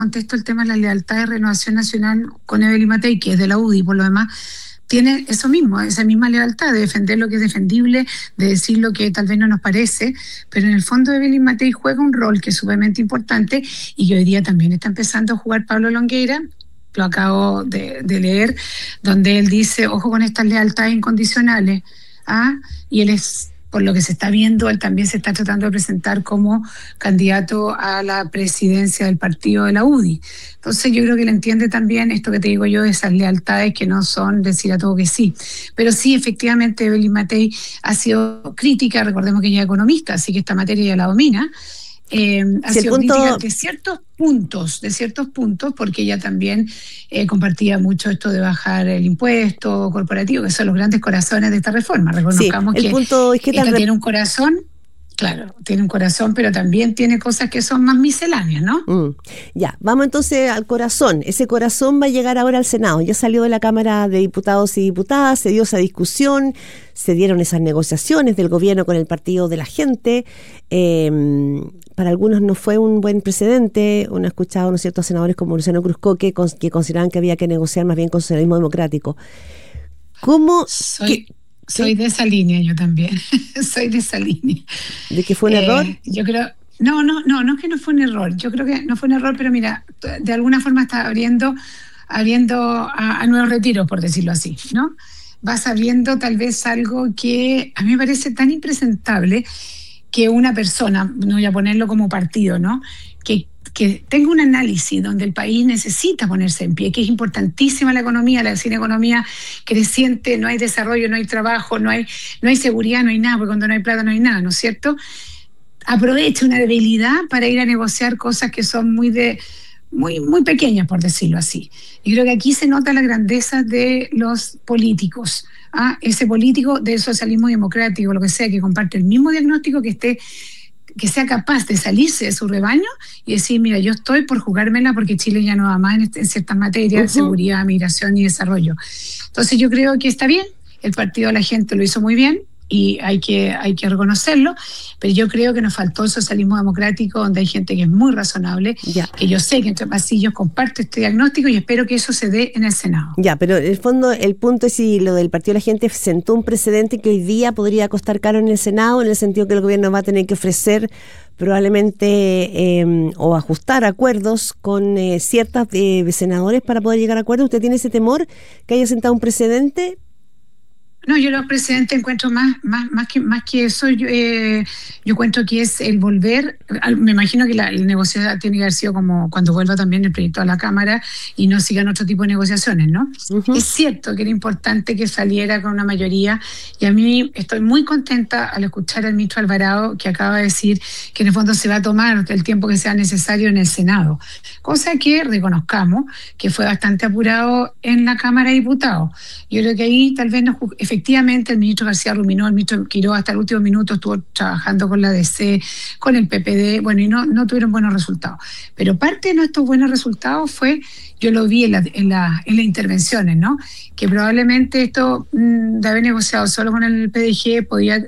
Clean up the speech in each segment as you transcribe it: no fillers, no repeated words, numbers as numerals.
contesto el tema de la lealtad de Renovación Nacional con Evelyn Matei, que es de la UDI, por lo demás, tiene eso mismo, esa misma lealtad de defender lo que es defendible, de decir lo que tal vez no nos parece, pero en el fondo Evelyn Matei juega un rol que es sumamente importante y que hoy día también está empezando a jugar Pablo Longueira. Lo acabo de leer, donde él dice, ojo con estas lealtades incondicionales, y él es, por lo que se está viendo, él también se está tratando de presentar como candidato a la presidencia del partido de la UDI. Entonces yo creo que él entiende también esto que te digo yo, de esas lealtades que no son decir a todo que sí. Pero sí, efectivamente, Evelyn Matei ha sido crítica, recordemos que ella es economista, así que esta materia ya la domina. Ha sido crítica de ciertos puntos, porque ella también compartía mucho esto de bajar el impuesto corporativo, que son los grandes corazones de esta reforma. Reconozcamos el que punto es que esta tiene un corazón, claro, tiene un corazón, pero también tiene cosas que son más misceláneas, ¿no? Ya, vamos entonces al corazón. Ese corazón va a llegar ahora al Senado. Ya salió de la Cámara de Diputados y Diputadas, se dio esa discusión, se dieron esas negociaciones del gobierno con el Partido de la Gente. Para algunos no fue un buen precedente. Uno ha escuchado, ¿no es cierto?, a senadores como Luciano Cruzco que consideraban que había que negociar más bien con socialismo democrático. ¿Cómo? Soy de esa línea, yo también. Soy de esa línea. ¿De que fue un error? Yo creo... No es que no fue un error. Yo creo que no fue un error, pero mira, de alguna forma está abriendo a nuevos retiros, por decirlo así, ¿no? Vas abriendo tal vez algo que a mí me parece tan impresentable que una persona, no voy a ponerlo como partido, ¿no?, que tenga un análisis donde el país necesita ponerse en pie, que es importantísima la economía, sin economía creciente no hay desarrollo, no hay trabajo, no hay seguridad, no hay nada, porque cuando no hay plata no hay nada, ¿no es cierto? Aprovecha una debilidad para ir a negociar cosas que son muy pequeñas, por decirlo así. Y creo que aquí se nota la grandeza de los políticos. Ese político del socialismo democrático, lo que sea, que comparte el mismo diagnóstico, que sea capaz de salirse de su rebaño y decir, mira, yo estoy por jugármela porque Chile ya no va más en ciertas materias, seguridad, migración y desarrollo. Entonces yo creo que está bien, el Partido de la Gente lo hizo muy bien y hay que reconocerlo, pero yo creo que nos faltó el socialismo democrático, donde hay gente que es muy razonable, que yo sé que entre pasillos comparte este diagnóstico y espero que eso se dé en el Senado. Ya, pero en el fondo el punto es si lo del Partido de la Gente sentó un precedente que hoy día podría costar caro en el Senado, en el sentido que el gobierno va a tener que ofrecer probablemente o ajustar acuerdos con ciertos senadores para poder llegar a acuerdos. ¿Usted tiene ese temor que haya sentado un precedente? No, yo los precedentes encuentro más que eso. Yo encuentro que es el volver. Me imagino que la negociación tiene que haber sido como cuando vuelva también el proyecto a la Cámara y no sigan otro tipo de negociaciones, ¿no? Es cierto que era importante que saliera con una mayoría y a mí estoy muy contenta al escuchar al ministro Alvarado, que acaba de decir que en el fondo se va a tomar el tiempo que sea necesario en el Senado, cosa que reconozcamos que fue bastante apurado en la Cámara de Diputados. Yo creo que ahí tal vez efectivamente el ministro García Ruminó, el ministro Quiró hasta el último minuto estuvo trabajando con la DC, con el PPD, bueno, y no tuvieron buenos resultados. Pero parte de nuestros buenos resultados fue, yo lo vi en las intervenciones, ¿no?, que probablemente esto de haber negociado solo con el PDG podía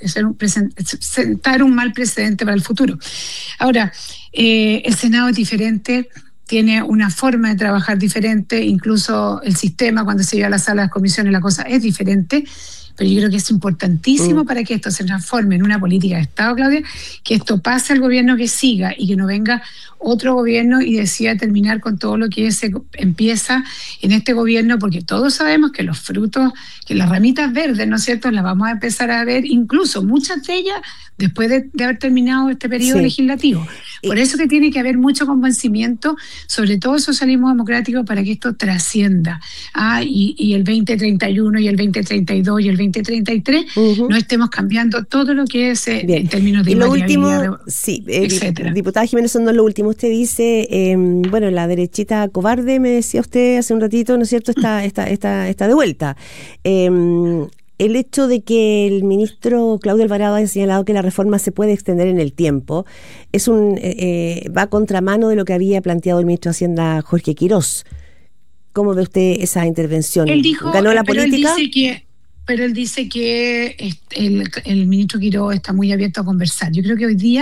sentar un mal precedente para el futuro. Ahora, el Senado es diferente, tiene una forma de trabajar diferente, incluso el sistema, cuando se lleva a la sala de las comisiones, la cosa es diferente, pero yo creo que es importantísimo para que esto se transforme en una política de Estado, Claudia, que esto pase al gobierno que siga y que no venga otro gobierno y decida terminar con todo lo que se empieza en este gobierno, porque todos sabemos que los frutos, que las ramitas verdes, ¿no es cierto?, las vamos a empezar a ver, incluso muchas de ellas después de haber terminado este periodo legislativo. Por eso que tiene que haber mucho convencimiento, sobre todo el socialismo democrático, para que esto trascienda. Y el 2031 y el 2032 y el 2033 no estemos cambiando todo lo que es en términos de y lo último, diputada Jiménez, no lo último. Usted dice, bueno, la derechita cobarde, me decía usted hace un ratito, ¿no es cierto?, está de vuelta. El hecho de que el ministro Claudio Alvarado haya señalado que la reforma se puede extender en el tiempo va a contramano de lo que había planteado el ministro de Hacienda Jorge Quirós. ¿Cómo ve usted esa intervención? Él dijo, ¿ganó la política? Pero él dice que el ministro Quirós está muy abierto a conversar. Yo creo que hoy día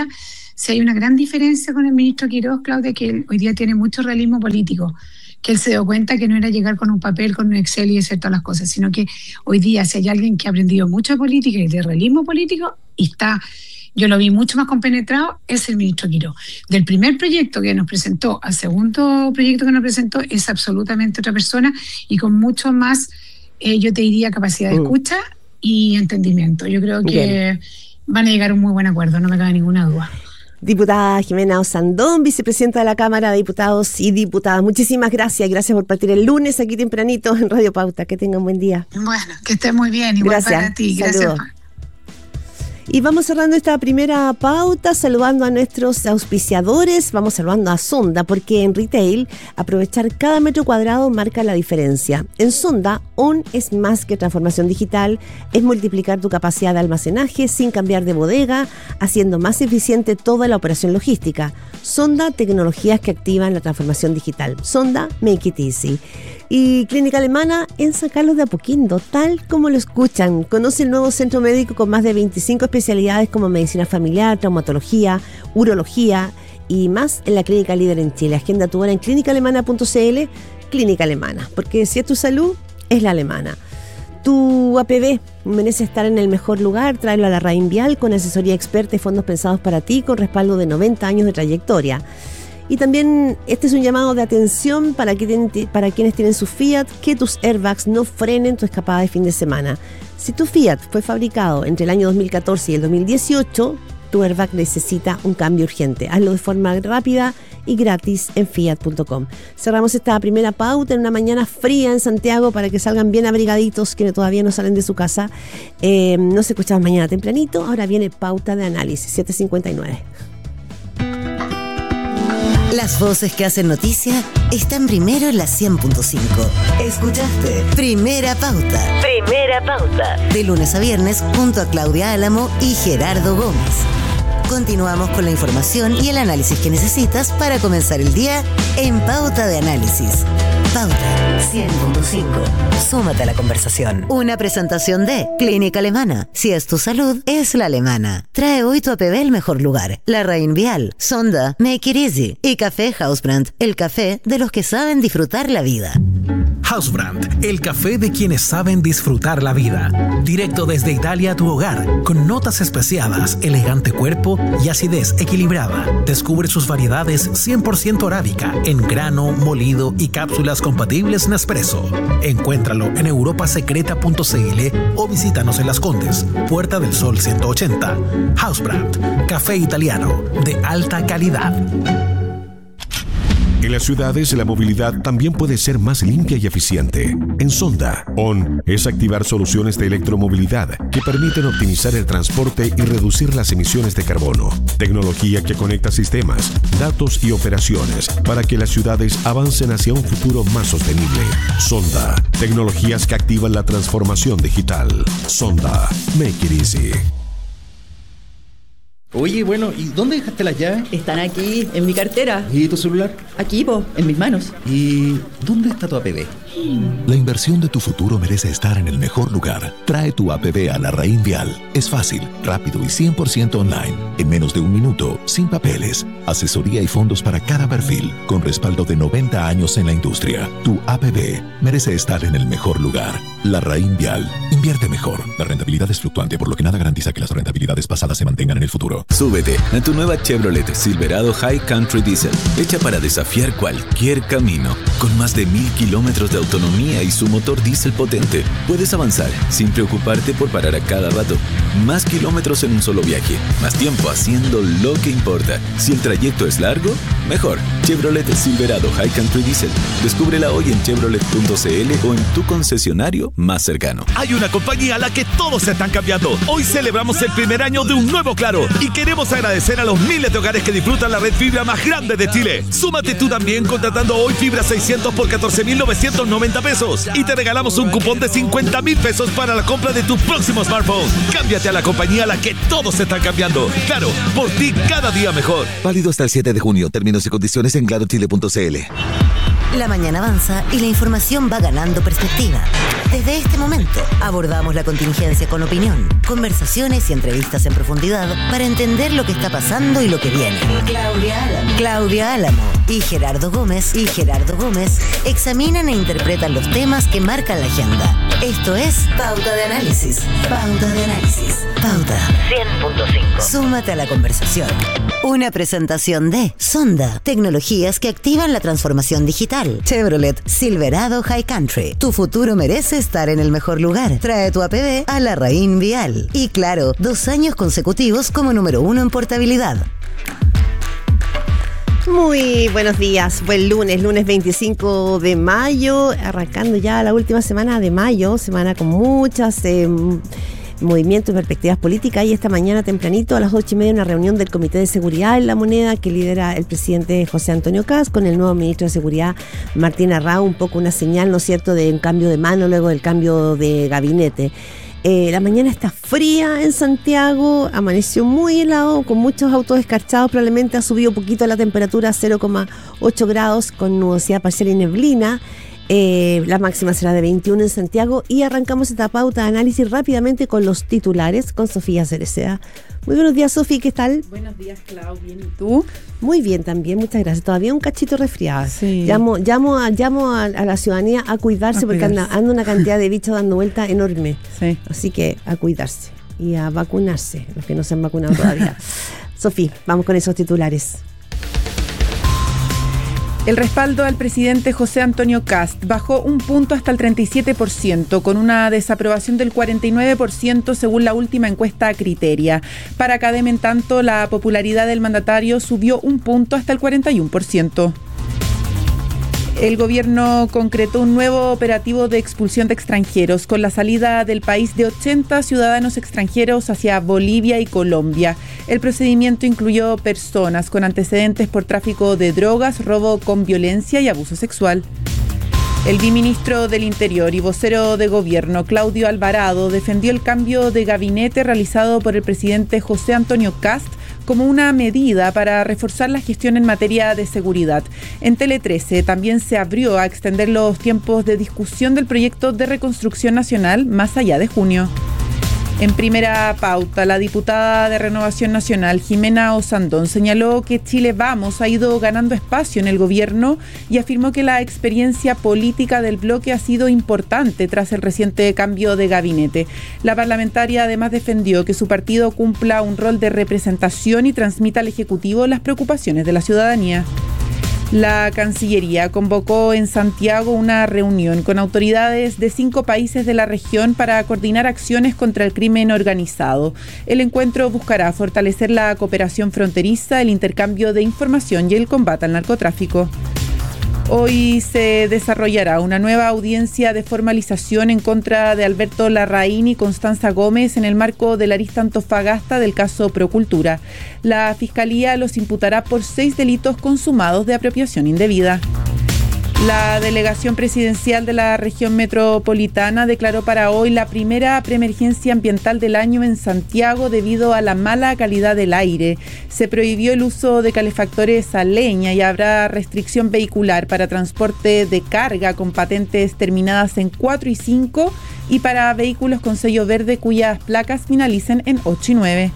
si hay una gran diferencia con el ministro Quirós, Claudia, que él hoy día tiene mucho realismo político, que él se dio cuenta que no era llegar con un papel, con un Excel y hacer todas las cosas, sino que hoy día si hay alguien que ha aprendido mucho de política y de realismo político y está, yo lo vi mucho más compenetrado, es el ministro Quirós. Del primer proyecto que nos presentó al segundo proyecto que nos presentó es absolutamente otra persona y con mucho más, yo te diría, capacidad de escucha y entendimiento. Yo creo que van a llegar a un muy buen acuerdo, no me cabe ninguna duda. Diputada Jimena Osandón, vicepresidenta de la Cámara de Diputados y Diputadas. Muchísimas gracias. Gracias por partir el lunes aquí tempranito en Radio Pauta. Que tengan un buen día. Bueno, que estés muy bien. Igual gracias. Para ti. Gracias. Y vamos cerrando esta primera pauta saludando a nuestros auspiciadores. Vamos saludando a Sonda porque en retail aprovechar cada metro cuadrado marca la diferencia. En Sonda, ON es más que transformación digital, es multiplicar tu capacidad de almacenaje sin cambiar de bodega, haciendo más eficiente toda la operación logística. Sonda, tecnologías que activan la transformación digital. Sonda, make it easy. Y Clínica Alemana en San Carlos de Apoquindo, tal como lo escuchan. Conoce el nuevo centro médico con más de 25 especialidades como medicina familiar, traumatología, urología y más en la clínica líder en Chile. Agenda tu hora en clínicaalemana.cl. Clínica Alemana, porque si es tu salud, es la alemana. Tu APB merece estar en el mejor lugar. Tráelo a la Raín Vial con asesoría experta y fondos pensados para ti con respaldo de 90 años de trayectoria. Y también este es un llamado de atención para quienes tienen su Fiat, que tus airbags no frenen tu escapada de fin de semana. Si tu Fiat fue fabricado entre el año 2014 y el 2018, tu airbag necesita un cambio urgente. Hazlo de forma rápida y gratis en fiat.com. Cerramos esta primera pauta en una mañana fría en Santiago para que salgan bien abrigaditos quienes todavía no salen de su casa. Nos escuchamos mañana tempranito. Ahora viene pauta de análisis, 7:59. Las voces que hacen noticia están primero en la 100.5. Escuchaste Primera Pauta. Primera Pauta. De lunes a viernes junto a Claudia Álamo y Gerardo Gómez. Continuamos con la información y el análisis que necesitas para comenzar el día en Pauta de Análisis. Pauta 100.5. Súmate a la conversación. Una presentación de Clínica Alemana. Si es tu salud, es la alemana. Trae hoy tu APB al mejor lugar. La Raín Vial, Sonda, Make It Easy y Café Hausbrand, el café de los que saben disfrutar la vida. Hausbrand, el café de quienes saben disfrutar la vida. Directo desde Italia a tu hogar, con notas especiadas, elegante cuerpo y acidez equilibrada. Descubre sus variedades 100% arábica, en grano, molido y cápsulas compatibles Nespresso. Encuéntralo en europasecreta.cl o visítanos en Las Condes, Puerta del Sol 180. Hausbrand, café italiano de alta calidad. En las ciudades, la movilidad también puede ser más limpia y eficiente. En Sonda, ON es activar soluciones de electromovilidad que permiten optimizar el transporte y reducir las emisiones de carbono. Tecnología que conecta sistemas, datos y operaciones para que las ciudades avancen hacia un futuro más sostenible. Sonda, tecnologías que activan la transformación digital. Sonda, make it easy. Oye, bueno, ¿y dónde dejaste las llaves? Están aquí, en mi cartera. ¿Y tu celular? Aquí, en mis manos. ¿Y dónde está tu APB? La inversión de tu futuro merece estar en el mejor lugar. Trae tu APB a la Raín Vial. Es fácil, rápido y 100% online. En menos de un minuto, sin papeles. Asesoría y fondos para cada perfil, con respaldo de 90 años en la industria. Tu APB merece estar en el mejor lugar. La Raín Vial. Invierte mejor. La rentabilidad es fluctuante, por lo que nada garantiza que las rentabilidades pasadas se mantengan en el futuro. Súbete a tu nueva Chevrolet Silverado High Country Diesel, hecha para desafiar cualquier camino. Con más de 1000 kilómetros de autonomía y su motor diésel potente, puedes avanzar sin preocuparte por parar a cada rato. Más kilómetros en un solo viaje, más tiempo haciendo lo que importa. Si el trayecto es largo, mejor. Chevrolet Silverado High Country Diesel. Descúbrela hoy en chevrolet.cl o en tu concesionario más cercano. Hay una compañía a la que todos se están cambiando. Hoy celebramos el primer año de un nuevo Claro y queremos agradecer a los miles de hogares que disfrutan la red fibra más grande de Chile. Súmate tú también contratando hoy fibra 600 por 14.990 pesos y te regalamos un cupón de 50.000 pesos para la compra de tu próximo smartphone. Cámbiate a la compañía a la que todos se están cambiando. Claro, por ti cada día mejor. Válido hasta el 7 de junio. Términos y condiciones en clarochile.cl. La mañana avanza y la información va ganando perspectiva. Desde este momento abordamos la contingencia con opinión, conversaciones y entrevistas en profundidad para entender lo que está pasando y lo que viene. Claudia Álamo y Gerardo Gómez examinan e interpretan los temas que marcan la agenda. Esto es Pauta de Análisis. Pauta 100.5. Súmate a la conversación. Una presentación de Sonda, tecnologías que activan la transformación digital. Chevrolet Silverado High Country. Tu futuro merece estar en el mejor lugar. Trae tu APB a Larraín Vial. Y claro, 2 años consecutivos como número 1 en portabilidad. Muy buenos días, buen lunes 25 de mayo, arrancando ya la última semana de mayo, semana con muchas movimientos y perspectivas políticas. Y esta mañana tempranito a las 8:30 una reunión del Comité de Seguridad en La Moneda que lidera el presidente José Antonio Kast con el nuevo ministro de Seguridad Martín Arrau, un poco una señal, ¿no es cierto?, de un cambio de mano luego del cambio de gabinete. La mañana está fría en Santiago, amaneció muy helado, con muchos autos escarchados, probablemente ha subido un poquito la temperatura a 0,8 grados con nubosidad parcial y neblina. La máxima será de 21 en Santiago y arrancamos esta pauta de análisis rápidamente con los titulares con Sofía Cereceda. Muy buenos días, Sofía, ¿qué tal? Buenos días, Clau, ¿bien y tú? Muy bien también, muchas gracias. Todavía un cachito resfriado. Sí. Llamo a la ciudadanía a cuidarse porque anda una cantidad de bichos dando vuelta enorme. Sí. Así que a cuidarse y a vacunarse, los que no se han vacunado todavía. Sofía, vamos con esos titulares. El respaldo al presidente José Antonio Kast bajó 1 punto hasta el 37%, con una desaprobación del 49% según la última encuesta Criteria. Para Academ, en tanto, la popularidad del mandatario subió 1 punto hasta el 41%. El gobierno concretó un nuevo operativo de expulsión de extranjeros con la salida del país de 80 ciudadanos extranjeros hacia Bolivia y Colombia. El procedimiento incluyó personas con antecedentes por tráfico de drogas, robo con violencia y abuso sexual. El viceministro del Interior y vocero de gobierno, Claudio Alvarado, defendió el cambio de gabinete realizado por el presidente José Antonio Kast como una medida para reforzar la gestión en materia de seguridad. En Tele 13 también se abrió a extender los tiempos de discusión del proyecto de reconstrucción nacional más allá de junio. En primera pauta, la diputada de Renovación Nacional, Jimena Osandón, señaló que Chile Vamos ha ido ganando espacio en el gobierno y afirmó que la experiencia política del bloque ha sido importante tras el reciente cambio de gabinete. La parlamentaria además defendió que su partido cumpla un rol de representación y transmita al Ejecutivo las preocupaciones de la ciudadanía. La Cancillería convocó en Santiago una reunión con autoridades de 5 países de la región para coordinar acciones contra el crimen organizado. El encuentro buscará fortalecer la cooperación fronteriza, el intercambio de información y el combate al narcotráfico. Hoy se desarrollará una nueva audiencia de formalización en contra de Alberto Larraín y Constanza Gómez en el marco de la arista Antofagasta del caso Procultura. La Fiscalía los imputará por 6 delitos consumados de apropiación indebida. La delegación presidencial de la región metropolitana declaró para hoy la primera preemergencia ambiental del año en Santiago debido a la mala calidad del aire. Se prohibió el uso de calefactores a leña y habrá restricción vehicular para transporte de carga con patentes terminadas en 4 y 5 y para vehículos con sello verde cuyas placas finalicen en 8 y 9.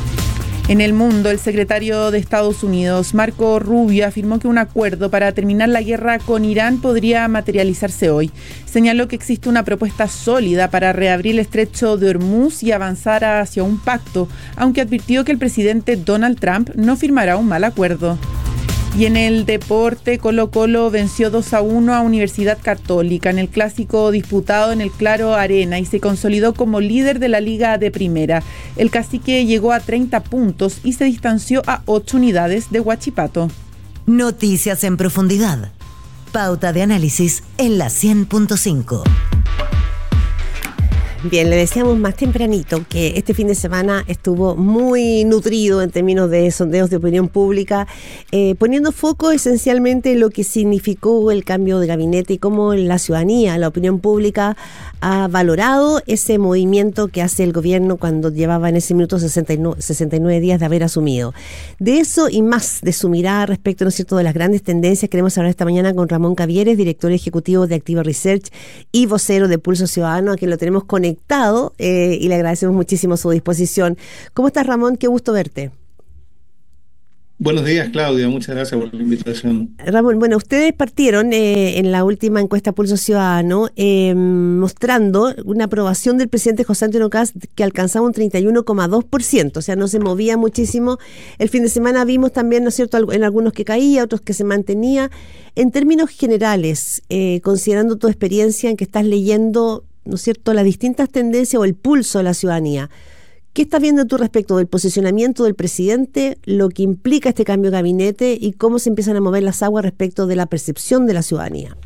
En el mundo, el secretario de Estados Unidos, Marco Rubio, afirmó que un acuerdo para terminar la guerra con Irán podría materializarse hoy. Señaló que existe una propuesta sólida para reabrir el estrecho de Hormuz y avanzar hacia un pacto, aunque advirtió que el presidente Donald Trump no firmará un mal acuerdo. Y en el deporte, Colo-Colo venció 2-1 a Universidad Católica en el clásico disputado en el Claro Arena y se consolidó como líder de la Liga de Primera. El Cacique llegó a 30 puntos y se distanció a 8 unidades de Huachipato. Noticias en profundidad. Pauta de análisis en la 100.5. Bien, le decíamos más tempranito que este fin de semana estuvo muy nutrido en términos de sondeos de opinión pública, poniendo foco esencialmente en lo que significó el cambio de gabinete y cómo la ciudadanía, la opinión pública, ha valorado ese movimiento que hace el gobierno cuando llevaba en ese minuto 69 días de haber asumido. De eso y más de su mirada respecto, ¿no es cierto?, de las grandes tendencias, queremos hablar esta mañana con Ramón Cavieres, director ejecutivo de Activa Research y vocero de Pulso Ciudadano, a quien lo tenemos conectado y le agradecemos muchísimo su disposición. ¿Cómo estás, Ramón? Qué gusto verte. Buenos días, Claudia. Muchas gracias por la invitación. Ramón, bueno, ustedes partieron en la última encuesta Pulso Ciudadano mostrando una aprobación del presidente José Antonio Kast que alcanzaba un 31,2%, o sea, no se movía muchísimo. El fin de semana vimos también, ¿no es cierto?, en algunos que caía, otros que se mantenía. En términos generales, considerando tu experiencia en que estás leyendo, ¿no es cierto?, las distintas tendencias o el pulso de la ciudadanía, ¿qué estás viendo tú respecto del posicionamiento del presidente, lo que implica este cambio de gabinete y cómo se empiezan a mover las aguas respecto de la percepción de la ciudadanía?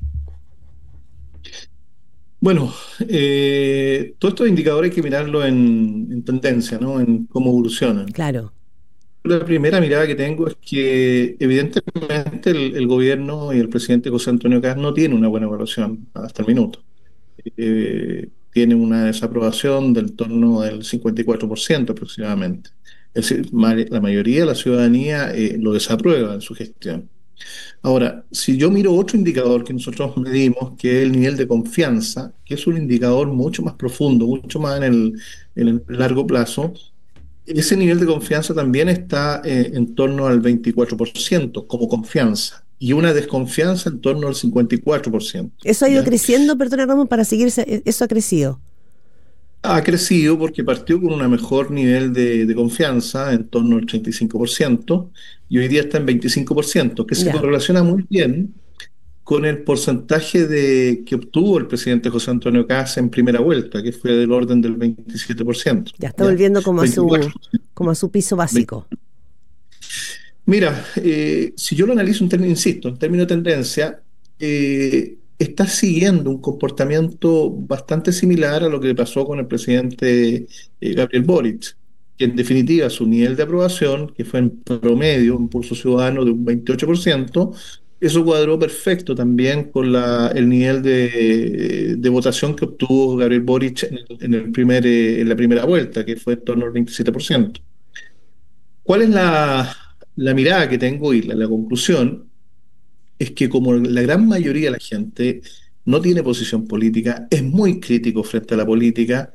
Bueno, todos estos indicadores hay que mirarlo en tendencia, ¿no? En cómo evolucionan. Claro. La primera mirada que tengo es que evidentemente el gobierno y el presidente José Antonio Kast no tiene una buena evaluación hasta el minuto. Tiene una desaprobación del torno del 54% aproximadamente. Es decir, la mayoría de la ciudadanía lo desaprueba en su gestión. Ahora, si yo miro otro indicador que nosotros medimos, que es el nivel de confianza, que es un indicador mucho más profundo, mucho más en el largo plazo, ese nivel de confianza también está en torno al 24% como confianza. Y una desconfianza en torno al 54%. ¿Eso ha ido creciendo, perdona Ramón, para seguirse? ¿Eso ha crecido? Ha crecido porque partió con un mejor nivel de confianza, en torno al 35%, y hoy día está en 25%, que se correlaciona muy bien con el porcentaje que obtuvo el presidente José Antonio Kast en primera vuelta, que fue del orden del 27%. Ya está volviendo como a su piso básico. Mira, si yo lo analizo en términos, insisto, en términos de tendencia, está siguiendo un comportamiento bastante similar a lo que pasó con el presidente Gabriel Boric, que en definitiva su nivel de aprobación, que fue en promedio, un pulso ciudadano de un 28%, eso cuadró perfecto también con el nivel de votación que obtuvo Gabriel Boric en la primera vuelta, que fue en torno al 27%. ¿Cuál es la mirada que tengo y la conclusión? Es que como la gran mayoría de la gente no tiene posición política, es muy crítico frente a la política,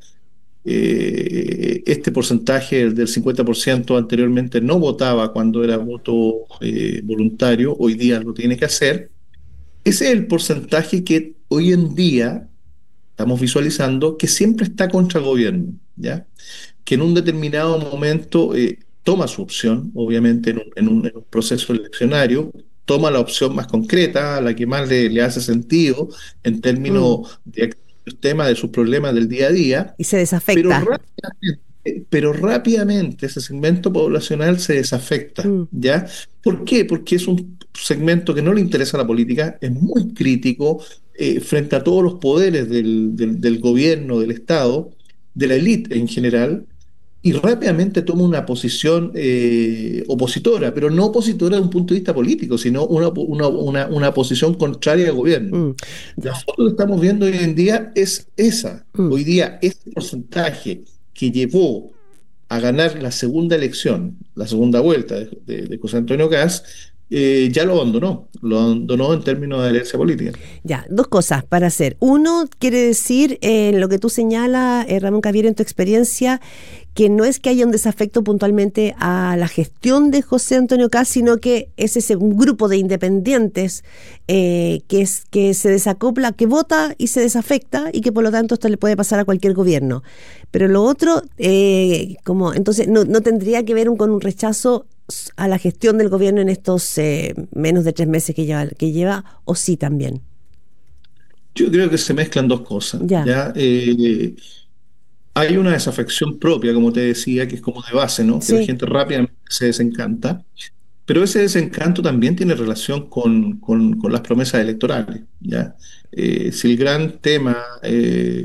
este porcentaje del 50% anteriormente no votaba cuando era voto voluntario, hoy día lo tiene que hacer. Ese es el porcentaje que hoy en día estamos visualizando que siempre está contra el gobierno, ¿ya? Que en un determinado momento toma su opción, obviamente en un proceso eleccionario, toma la opción más concreta, la que más le hace sentido en términos de tema de sus problemas del día a día. Y se desafecta. Pero rápidamente ese segmento poblacional se desafecta, ¿ya? ¿Por qué? Porque es un segmento que no le interesa la política, es muy crítico frente a todos los poderes del gobierno, del Estado, de la élite en general, y rápidamente toma una posición opositora, pero no opositora desde un punto de vista político, sino una posición contraria al gobierno. La foto que estamos viendo hoy en día es esa. Hoy día, este porcentaje que llevó a ganar la segunda elección, la segunda vuelta de José Antonio Kast, ya lo abandonó en términos de herencia política. Ya, dos cosas para hacer. Uno, quiere decir, lo que tú señalas, Ramón Cavieres, en tu experiencia, que no es que haya un desafecto puntualmente a la gestión de José Antonio Kast, sino que es ese un grupo de independientes que se desacopla, que vota y se desafecta, y que por lo tanto esto le puede pasar a cualquier gobierno. Pero lo otro, entonces no tendría que ver con un rechazo a la gestión del gobierno en estos menos de 3 meses que lleva, o sí también. Yo creo que se mezclan dos cosas. ¿Ya? Hay una desafección propia, como te decía, que es como de base, ¿no? Sí. Que la gente rápidamente se desencanta, pero ese desencanto también tiene relación con las promesas electorales, ¿ya? Si el gran tema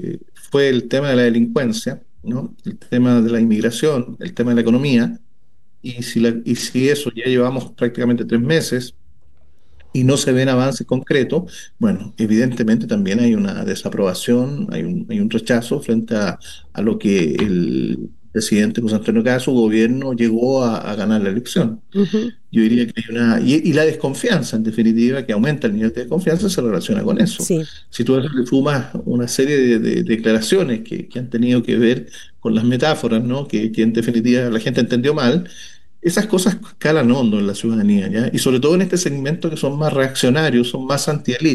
fue el tema de la delincuencia, ¿no? El tema de la inmigración, el tema de la economía, y si eso ya llevamos prácticamente 3 meses y no se ven avances concretos, bueno, evidentemente también hay una desaprobación, hay un rechazo frente a lo que el presidente José Antonio Cast, su gobierno, llegó a ganar la elección. Ujú. Yo diría que hay una... Y la desconfianza, en definitiva, que aumenta el nivel de desconfianza, se relaciona con eso. Sí. Si tú le sumas una serie de declaraciones que han tenido que ver con las metáforas, ¿no? Que en definitiva la gente entendió mal, esas cosas calan hondo en la ciudadanía, ¿ya? Y sobre todo en este segmento que son más reaccionarios, son más anti